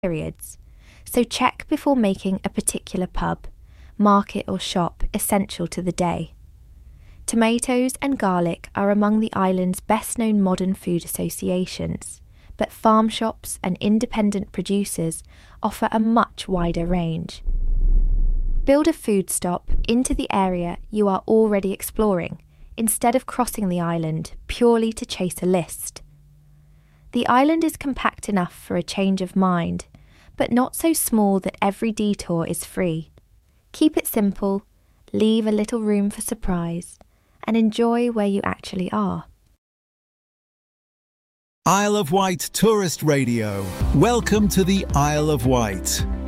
periods, so check before making a particular pub, market or shop essential to the day. Tomatoes and garlic are among the island's best-known modern food associations, but farm shops and independent producers offer a much wider range. Build a food stop into the area you are already exploring, instead of crossing the island purely to chase a list. The island is compact enough for a change of mind, but not so small that every detour is free. Keep it simple, leave a little room for surprise, and enjoy where you actually are. Isle of Wight Tourist Radio. Welcome to the Isle of Wight.